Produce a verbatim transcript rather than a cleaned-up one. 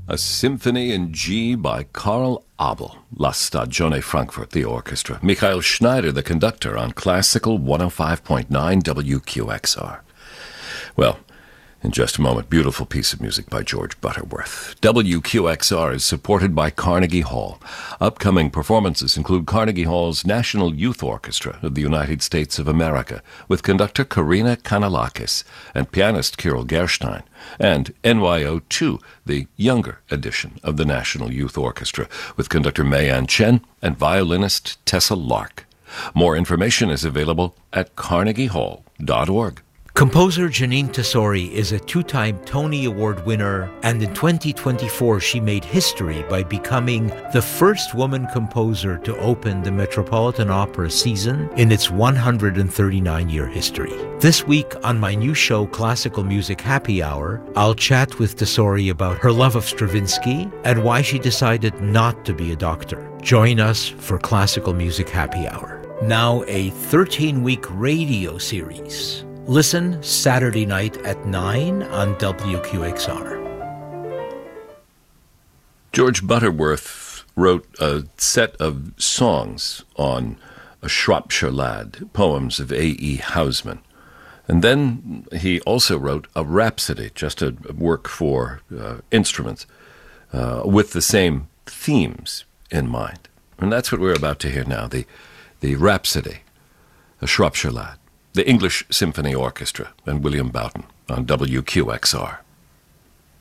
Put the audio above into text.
A Symphony in G by Karl Abel, La Stagione Frankfurt, the orchestra. Michael Schneider, the conductor, on Classical one oh five point nine W Q X R. Well, in just a moment, beautiful piece of music by George Butterworth. W Q X R is supported by Carnegie Hall. Upcoming performances include Carnegie Hall's National Youth Orchestra of the United States of America, with conductor Karina Kanalakis and pianist Kirill Gerstein, and N Y O two, the younger edition of the National Youth Orchestra, with conductor Mayan Chen and violinist Tessa Lark. More information is available at carnegie hall dot org. Composer Jeanine Tesori is a two-time Tony Award winner, and in twenty twenty-four she made history by becoming the first woman composer to open the Metropolitan Opera season in its one hundred thirty-nine year history. This week on my new show, Classical Music Happy Hour, I'll chat with Tesori about her love of Stravinsky and why she decided not to be a doctor. Join us for Classical Music Happy Hour. Now a thirteen-week radio series. Listen Saturday night at nine on W Q X R. George Butterworth wrote a set of songs on A Shropshire Lad, poems of A E Housman. And then he also wrote a rhapsody, just a work for uh, instruments, uh, with the same themes in mind. And that's what we're about to hear now, the, the rhapsody, A Shropshire Lad. The English Symphony Orchestra and William Boughton on W Q X R.